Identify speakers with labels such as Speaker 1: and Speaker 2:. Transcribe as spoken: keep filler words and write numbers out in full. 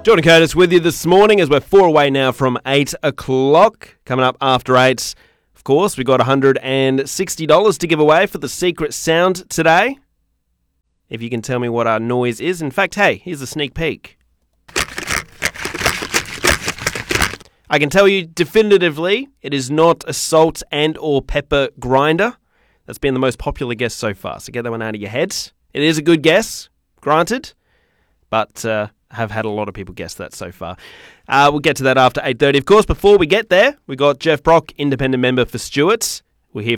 Speaker 1: Jordan Curtis with you this morning as we're four away now from eight o'clock. Coming up after eight, of course, we've got one hundred sixty dollars to give away for the secret sound today. If you can tell me what our noise is. In fact, hey, here's a sneak peek. I can tell you definitively it is not a salt and or pepper grinder. That's been the most popular guess so far, so get that one out of your head. It is a good guess, granted, but uh, have had a lot of people guess that so far. Uh, we'll get to that after eight thirty. Of course, before we get there, we got Jeff Brock, independent member for Stewart's.